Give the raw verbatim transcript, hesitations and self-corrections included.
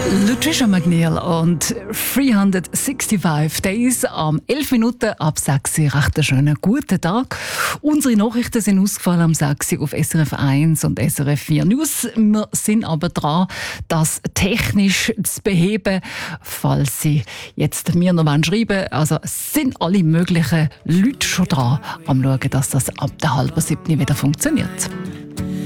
Lutricia McNeil und dreihundertfünfundsechzig Days am elf Minuten ab sechs Uhr. Recht einen schönen guten Tag. Unsere Nachrichten sind ausgefallen am sechs Uhr auf S R F eins und S R F vier News. Wir sind aber dran, das technisch zu beheben, falls Sie jetzt mir noch schreiben wollen. Also sind alle möglichen Leute schon dran am schauen, dass das ab der halben siebten wieder funktioniert.